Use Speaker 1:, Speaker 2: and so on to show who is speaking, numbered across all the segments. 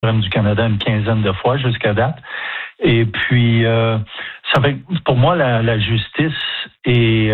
Speaker 1: du Canada une quinzaine de fois jusqu'à date. Et puis, ça fait pour moi, la justice et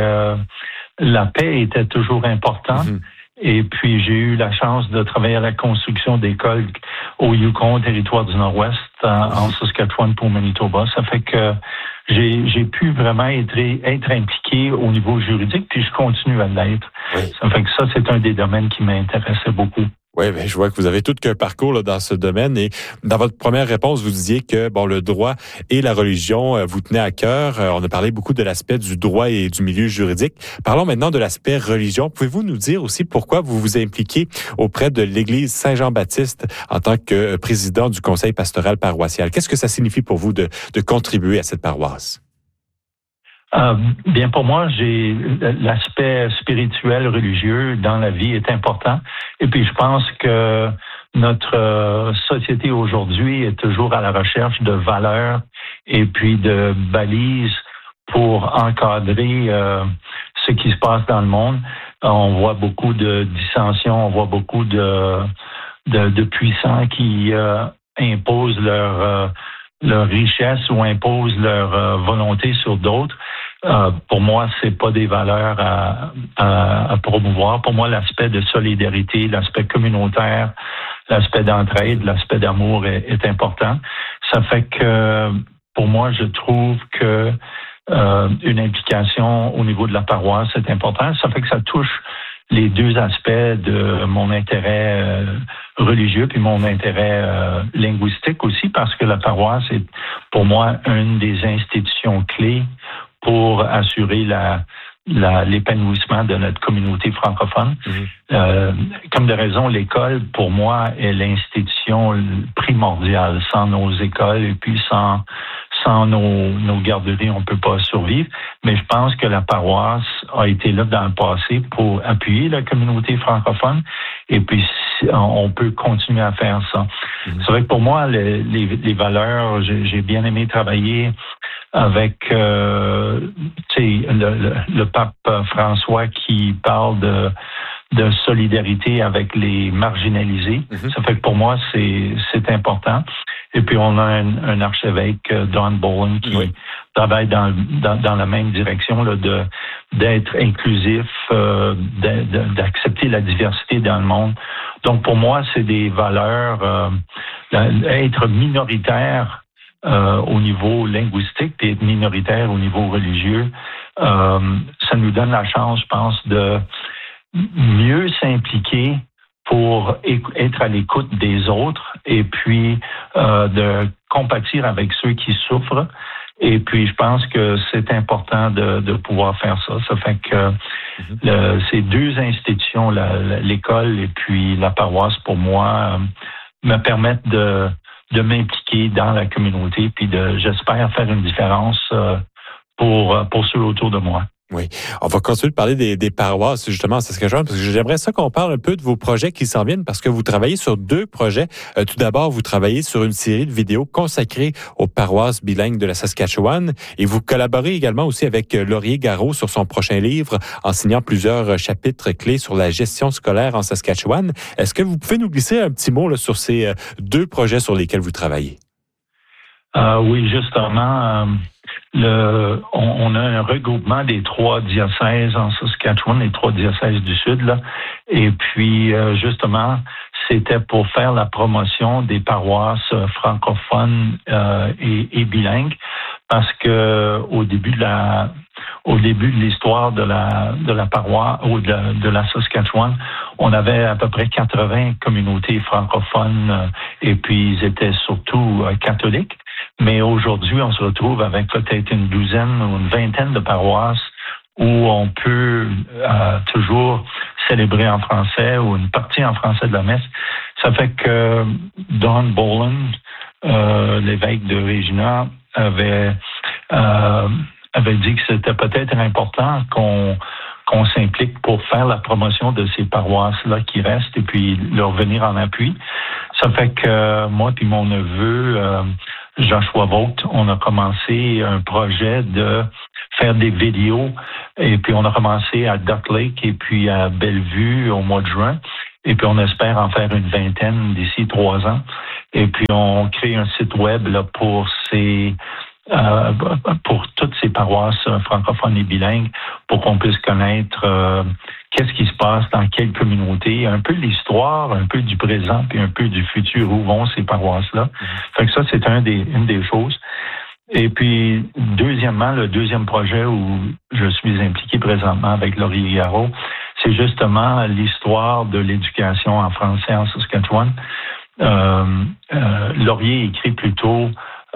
Speaker 1: la paix étaient toujours importants. Mm-hmm. Et puis, j'ai eu la chance de travailler à la construction d'écoles au Yukon, territoire du Nord-Ouest, en Saskatchewan pour Manitoba. Ça fait que j'ai pu vraiment être impliqué au niveau juridique, puis je continue à l'être. Oui. Ça fait que ça, c'est un des domaines qui m'intéressait beaucoup.
Speaker 2: Oui, bien, je vois que vous avez tout qu'un parcours là, dans ce domaine. Et dans votre première réponse, vous disiez que le droit et la religion vous tenaient à cœur. On a parlé beaucoup de l'aspect du droit et du milieu juridique. Parlons maintenant de l'aspect religion. Pouvez-vous nous dire aussi pourquoi vous vous impliquez auprès de l'Église Saint-Jean-Baptiste en tant que président du conseil pastoral paroissial? Qu'est-ce que ça signifie pour vous de contribuer à cette paroisse?
Speaker 1: Bien, pour moi, l'aspect spirituel, religieux dans la vie est important. Et puis, je pense que notre société aujourd'hui est toujours à la recherche de valeurs et puis de balises pour encadrer ce qui se passe dans le monde. On voit beaucoup de dissensions, on voit beaucoup de puissants qui imposent leur richesse ou imposent leur volonté sur d'autres. Pour moi, c'est pas des valeurs à promouvoir. Pour moi, l'aspect de solidarité, l'aspect communautaire, l'aspect d'entraide, l'aspect d'amour est important. Ça fait que, pour moi, je trouve que une implication au niveau de la paroisse est important. Ça fait que ça touche les deux aspects de mon intérêt religieux puis mon intérêt linguistique aussi, parce que la paroisse est, pour moi, une des institutions clés pour assurer l'épanouissement de notre communauté francophone. Mm-hmm. Comme de raison, l'école, pour moi, est l'institution primordiale. Sans nos écoles et puis sans nos garderies, on ne peut pas survivre. Mais je pense que la paroisse a été là dans le passé pour appuyer la communauté francophone. Et puis, on peut continuer à faire ça. Mm-hmm. C'est vrai que pour moi, les valeurs, j'ai bien aimé travailler avec le pape François qui parle de solidarité avec les marginalisés. Mm-hmm. Ça fait que pour moi, c'est important. Et puis, on a un archevêque, Don Boland, qui travaille dans la même direction là, d'être inclusif, d'accepter la diversité dans le monde. Donc, pour moi, c'est des valeurs, être minoritaire au niveau linguistique et être minoritaire au niveau religieux, ça nous donne la chance, je pense, de mieux s'impliquer pour être à l'écoute des autres et puis de compatir avec ceux qui souffrent. Et puis, je pense que c'est important de pouvoir faire ça. Ça fait que ces deux institutions, l'école et puis la paroisse, pour moi, me permettent de m'impliquer dans la communauté puis j'espère faire une différence pour ceux autour de moi.
Speaker 2: Oui. On va continuer de parler des paroisses, justement, à Saskatchewan, parce que j'aimerais ça qu'on parle un peu de vos projets qui s'en viennent, parce que vous travaillez sur deux projets. Tout d'abord, vous travaillez sur une série de vidéos consacrées aux paroisses bilingues de la Saskatchewan, et vous collaborez également aussi avec Laurier Garot sur son prochain livre, en signant plusieurs chapitres clés sur la gestion scolaire en Saskatchewan. Est-ce que vous pouvez nous glisser un petit mot là, sur ces deux projets sur lesquels vous travaillez?
Speaker 1: Oui, justement, on a un regroupement des 3 diocèses en Saskatchewan, les 3 diocèses du Sud, là. Et puis, justement, c'était pour faire la promotion des paroisses francophones et bilingues, parce que au début de l'histoire de la paroisse ou de la Saskatchewan, on avait à peu près 80 communautés francophones et puis ils étaient surtout catholiques. Mais aujourd'hui, on se retrouve avec peut-être une douzaine ou une vingtaine de paroisses où on peut toujours célébrer en français ou une partie en français de la messe. Ça fait que Don Boland, l'évêque de Regina, avait dit que c'était peut-être important qu'on s'implique pour faire la promotion de ces paroisses-là qui restent et puis leur venir en appui. Ça fait que moi puis mon neveu, Joshua Vogt, on a commencé un projet de faire des vidéos et puis on a commencé à Duck Lake et puis à Bellevue au mois de juin. Et puis, on espère en faire une vingtaine d'ici 3 ans. Et puis, on crée un site web là, pour toutes ces paroisses francophones et bilingues pour qu'on puisse connaître qu'est-ce qui se passe dans quelle communauté, un peu l'histoire, un peu du présent, puis un peu du futur, où vont ces paroisses-là. Fait que ça, c'est une des choses. Et puis, deuxièmement, le deuxième projet où je suis impliqué présentement avec Laurier Garot, c'est justement l'histoire de l'éducation en français en Saskatchewan. Laurier écrit plutôt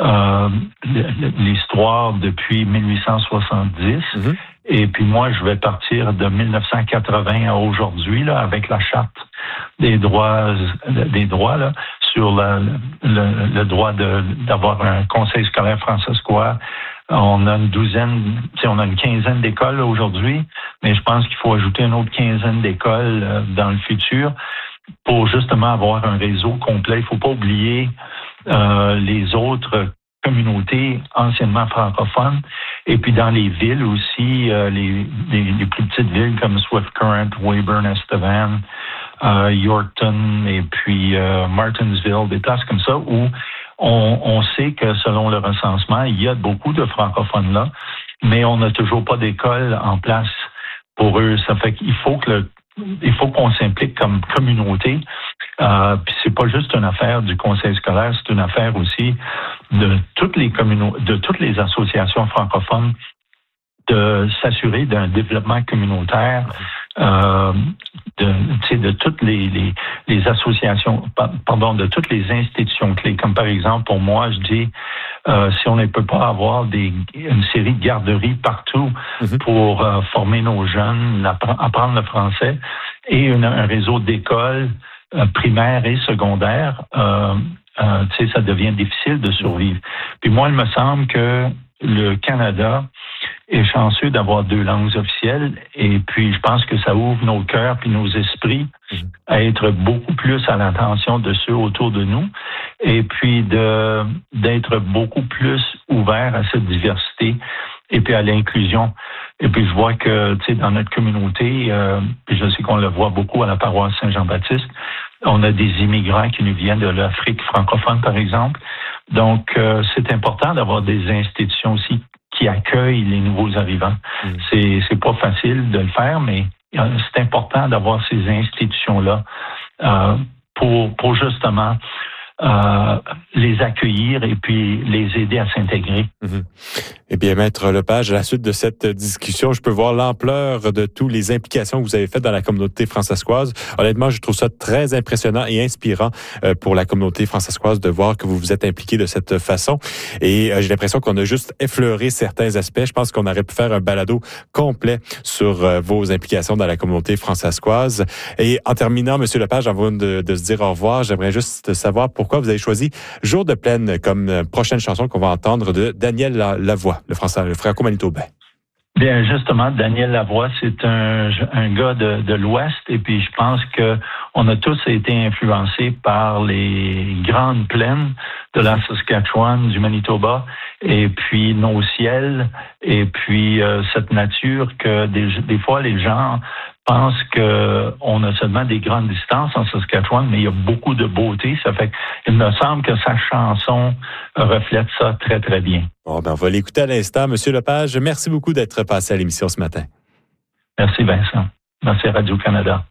Speaker 1: l'histoire depuis 1870. Et puis moi, je vais partir de 1980 à aujourd'hui là, avec la charte des droits là, sur le droit d'avoir un conseil scolaire francescois. On a une quinzaine d'écoles là, aujourd'hui, mais je pense qu'il faut ajouter une autre quinzaine d'écoles dans le futur pour justement avoir un réseau complet. Il ne faut pas oublier les autres communautés anciennement francophones. Et puis dans les villes aussi, les plus petites villes comme Swift Current, Weyburn, Estevan, Yorkton et puis Martinsville, des places comme ça où on sait que selon le recensement, il y a beaucoup de francophones là, mais on n'a toujours pas d'école en place pour eux. Ça fait qu'il faut qu'on s'implique comme communauté. Puis c'est pas juste une affaire du conseil scolaire, c'est une affaire aussi de toutes les associations francophones de s'assurer d'un développement communautaire de toutes les associations, de toutes les institutions clés. Comme par exemple, pour moi, je dis, si on ne peut pas avoir une série de garderies partout pour former nos jeunes, apprendre le français, et un réseau d'écoles primaires et secondaires, ça devient difficile de survivre. Puis moi, il me semble que le Canada est chanceux d'avoir 2 langues officielles, et puis je pense que ça ouvre nos cœurs puis nos esprits à être beaucoup plus à l'attention de ceux autour de nous, et puis d'être beaucoup plus ouvert à cette diversité et puis à l'inclusion. Et puis je vois que dans notre communauté, puis je sais qu'on le voit beaucoup à la paroisse Saint-Jean-Baptiste, on a des immigrants qui nous viennent de l'Afrique francophone, par exemple. Donc, c'est important d'avoir des institutions aussi qui accueillent les nouveaux arrivants. C'est pas facile de le faire, mais c'est important d'avoir ces institutions-là pour justement les accueillir et puis les aider à s'intégrer.
Speaker 2: Eh bien, Maître Lepage, à la suite de cette discussion, je peux voir l'ampleur de toutes les implications que vous avez faites dans la communauté francescoise. Honnêtement, je trouve ça très impressionnant et inspirant pour la communauté francescoise de voir que vous vous êtes impliqué de cette façon. Et j'ai l'impression qu'on a juste effleuré certains aspects. Je pense qu'on aurait pu faire un balado complet sur vos implications dans la communauté francescoise. Et en terminant, Monsieur Lepage, avant de se dire au revoir, j'aimerais juste savoir pourquoi vous avez choisi Jour de plaine comme prochaine chanson qu'on va entendre de Daniel Lavoie, le franco-manitobain.
Speaker 1: Bien, justement, Daniel Lavoie, c'est un gars de l'Ouest, et puis je pense que on a tous été influencés par les grandes plaines de la Saskatchewan, du Manitoba, et puis nos ciels, et puis cette nature que des fois les gens pensent qu'on a seulement des grandes distances en Saskatchewan, mais il y a beaucoup de beauté. Ça fait qu'il me semble que sa chanson reflète ça très, très bien.
Speaker 2: Bon, on va l'écouter à l'instant. Monsieur Lepage, merci beaucoup d'être passé à l'émission ce matin.
Speaker 1: Merci, Vincent. Merci, Radio-Canada.